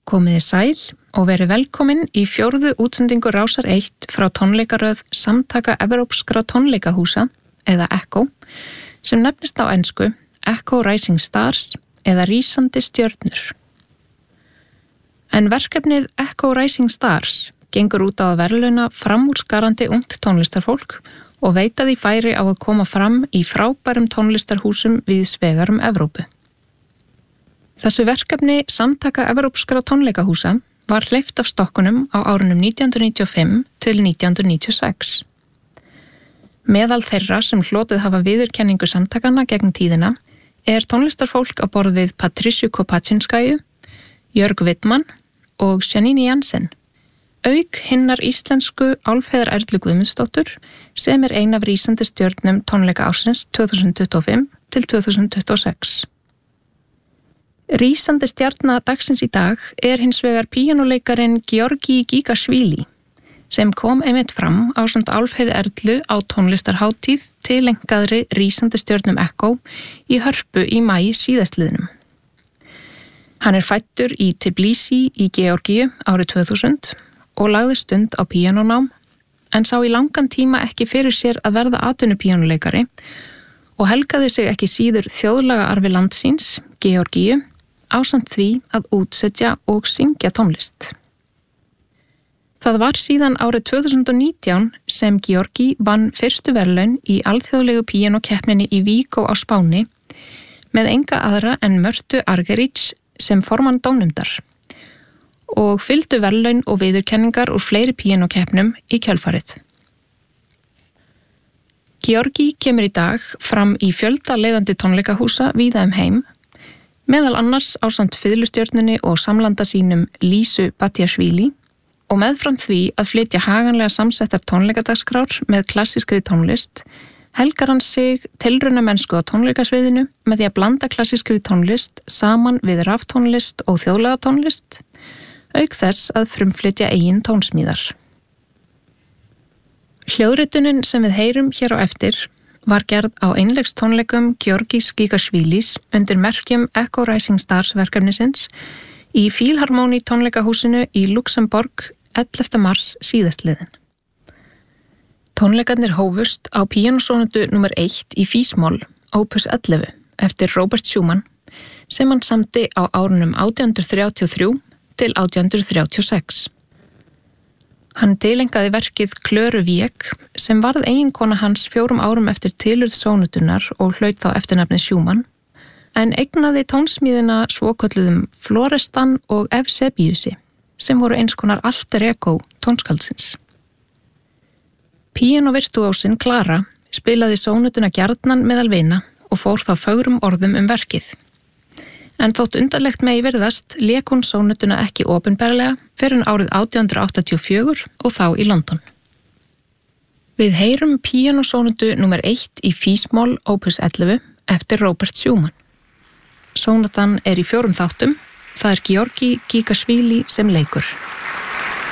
Komiði sæl og verið velkomin í 4. útsendingu Rásar 1 frá tónleikaröð Samtaka Evrópskra tónleikahúsa, eða ECHO, sem nefnist á ensku Echo Rising Stars eða Rísandi stjörnur. En verkefnið Echo Rising Stars gengur út á að verðlauna framúrskarandi ungt tónlistarfólk og veita því færi á að koma fram í frábærum tónlistarhúsum víðs vegar Evrópu. Þessu verkefni Samtaka Evrópskra tónleikahúsa var hleypt af stokkunum á árunum 1995 til 1996. Meðal þeirra sem hlotið hafa viðurkenningu samtakanna gegn tíðina tónlistarfólk á borð við Patricia Kopachinskaju, Jörg Wittmann og Janine Jansen, auk hinnar íslensku Álfheiðar Erlu Guðmundsdóttur sem ein af rísandi stjörnum tónleika ársins 2025 til 2026. Rísandi stjarna dagsins í dag hins vegar píanóleikarin Georgi Gigashvili sem kom einmitt fram ásamt Álfheiði Erlu á tónlistarhátíð tilengaðri rísandi stjörnum ECHO í Hörpu í maí síðastliðnum. Hann fæddur í Tbilisi í Georgíu árið 2000 og lagði stund á píanónám en sá í langan tíma ekki fyrir sér að verða atvinnupíanóleikari og helgaði sig ekki síður þjóðlaga arfi landsins, Georgíu, ásamt því að útsetja og syngja tónlist. Það var síðan árið 2019 sem Georgi vann fyrstu verðlaun í alþjóðlegu píanókeppninni í Vigo á Spáni með enga aðra en Mörtu Argerich sem formann dómnefndar og fylgdu verðlaun og viðurkenningar úr fleiri píanókeppnum í kjölfarið. Georgi kemur í dag fram í fjölda leiðandi tónleikahúsa víða heim, meðal annars ásamt fiðlustjörnunni og samlanda sínum Lísu Batiashvili og meðfram því að flytja haganlega samsettar tónleikadagskrár með klassískri tónlist, helgar hann sig tilraunamennsku á tónleikasviðinu með því að blanda klassískri tónlist saman við raftónlist og þjóðlega tónlist, auk þess að frumflytja eigin tónsmíðar. Hljóðritunin sem við heyrum hér á eftir var gerð á einleikstónleikum Georgis Gigashvilis undir merkjum Echo Rising Stars verkefnisins í Fílharmóni tónleikahúsinu í Luxemborg 11. mars síðastliðin. Tónleikarnir hófust á píanósónatu nr. 1 í físmol, opus 11, eftir Robert Schumann, sem hann samdi á árunum 1833 til 1836. Hann tilengaði verkið Klöru Wieck sem varð eiginkona hans 4 árum eftir tilurð sónutunnar og hlaut þá eftirnafnið Schumann, en eignaði tónsmíðina svokölluðum Florestan og Evsebiusi sem voru eins konar alter ego tónskaldsins. Píanóvirtuósin Klara spilaði sónutuna gjarnan meðal vina og fór þá fögrum orðum verkið. En þótt undarlegt megi virðast lék hún sónutuna ekki opinberlega fyrr en árið 1884 og þá í London. Við heyrum píanósónutu nr. 1 í físmol opus 11 eftir Robert Schumann. Sónatan í 4 þáttum, það Georgi Gigashvili sem leikur.